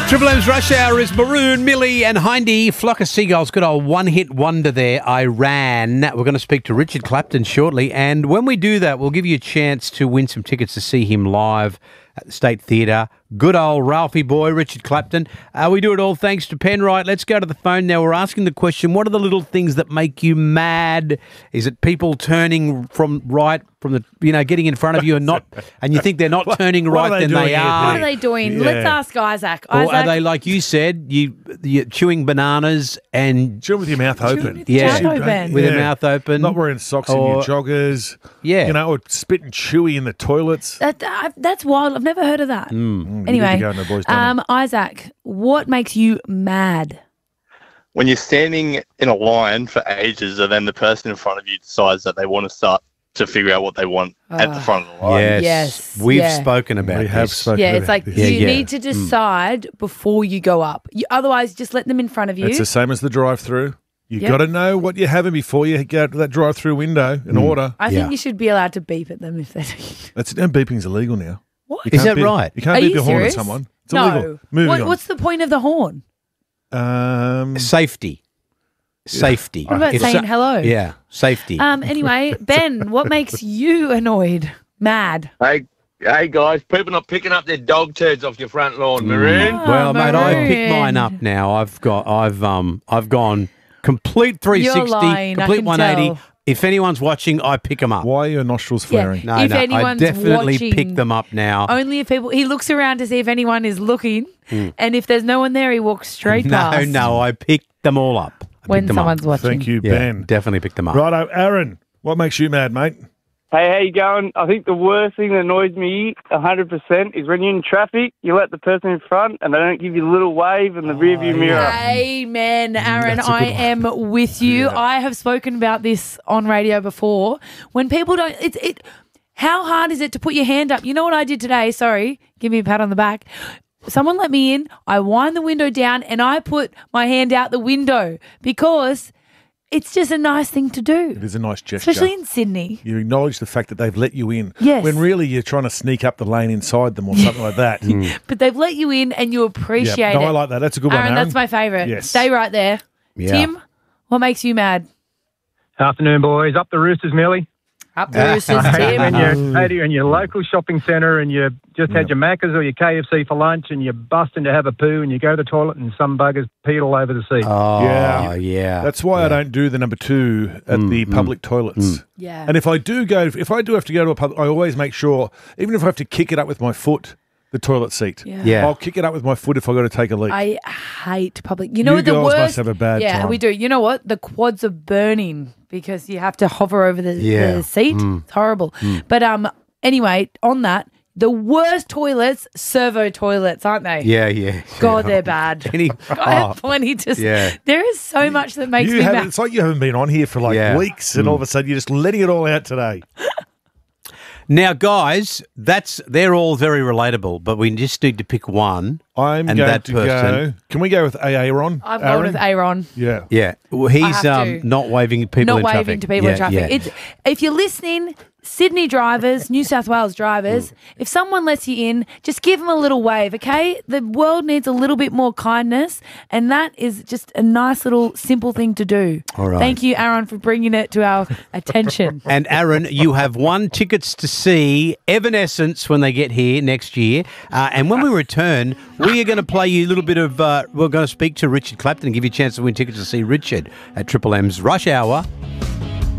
Triple M's Rush Hour is Maroon, Millie and Hindy. Flock of Seagulls, good old one-hit wonder there, I Ran. We're going to speak to Richard Clapton shortly, and when we do that, we'll give you a chance to win some tickets to see him live at the State Theatre. Good old Ralphie boy, Richard Clapton. We do it all thanks to Penrite. Let's go to the phone now. We're asking the question, what are the little things that make you mad? Is it people turning from the, getting in front of you and you think they're not turning right, then they are? What are they doing? Yeah. Let's ask Isaac. Or are they, like you said, you're chewing bananas and... Chill with your mouth open. With your mouth open. With your mouth open. Not wearing socks in your joggers. Yeah. Or spitting chewy in the toilets. That's wild. I've never heard of that. Anyway, You need to go in the boys' tunnel. Isaac, what makes you mad? When you're standing in a line for ages and then the person in front of you decides that they want to start to figure out what they want at the front of the line. Yes. We've spoken about We have this. spoken Yeah, about it's like this. you need to decide before you go up. Otherwise, just let them in front of you. It's the same as the drive-through. You've Yep. got to know what you're having before you go to that drive-through window and order. I think you should be allowed to beep at them if they Beeping's illegal now. What? You Is can't that right? You can't Are beep you your horn at serious? someone. It's No. illegal. Moving on. What's the point of the horn? Safety. Safety. What about If saying hello? Yeah, safety. Anyway, Ben, what makes you annoyed? Mad? Hey guys, people not picking up their dog turds off your front lawn, Maroon. Well, mate, I Maroon. picked mine up now. I've gone complete 360, You're lying, I complete can 180. tell. If anyone's watching, I pick them up. Why are your nostrils flaring? No, If no, I anyone's definitely watching- pick them up now. Only if people. He looks around to see if anyone is looking, and if there's no one there, he walks straight past. No, I picked them all up. I When picked them someone's up. watching. Thank you, Yeah, Ben. definitely picked them up. Righto, Aaron, what makes you mad, mate? Hey, how you going? I think the worst thing that annoys me 100% is when you're in traffic, you let the person in front and they don't give you a little wave in the rearview mirror. Amen, Aaron. That's a good I am with you. Yeah. I have spoken about this on radio before. When people don't, how hard is it to put your hand up? You know what I did today? Sorry, give me a pat on the back. Someone let me in. I wind the window down and I put my hand out the window because it's just a nice thing to do, It is a nice gesture. especially in Sydney. You acknowledge the fact that they've let you in. Yes. When really you're trying to sneak up the lane inside them or something like that. But they've let you in and you appreciate Yeah. No, it. I like that. That's a good one, Aaron, Aaron. that's my favourite. Yes. Stay right there. Yeah. Tim, what makes you mad? Afternoon, boys. Up the Roosters, Millie. Up the Roosters, Hey, when Tim. you're in your local shopping centre and you just had your Maccas or your KFC for lunch and you're busting to have a poo and you go to the toilet and some buggers peed all over the seat. Oh, yeah. That's why I don't do the number 2 at the public toilets. Yeah. And if I do have to go to a public, I always make sure, even if I have to kick it up with my foot, the toilet seat. Yeah. I'll kick it up with my foot if I got to take a leak. I hate public. You know You what the girls worst? must have a bad yeah, time. we do. You know what? The quads are burning because you have to hover over the seat. It's horrible. But anyway, on that, the worst toilets, servo toilets, aren't they? Yeah. God, they're bad. I have plenty to. Yeah. There is so much that makes You me haven't, mad. it's like you haven't been on here for weeks and all of a sudden you're just letting it all out today. Now, guys, they're all very relatable, but we just need to pick one. I'm And going that to person- go. Can we go with Aaron? I'm going with Aaron. Yeah. Yeah. Well, he's have to. not waving people Not in waving traffic. to people in traffic. If you're listening, Sydney drivers, New South Wales drivers, if someone lets you in, just give them a little wave, okay? The world needs a little bit more kindness, and that is just a nice little simple thing to do. All right. Thank you, Aaron, for bringing it to our attention. And Aaron, you have won tickets to see Evanescence when they get here next year. And when we return, we are going to play you a little bit of, we're going to speak to Richard Clapton and give you a chance to win tickets to see Richard at Triple M's Rush Hour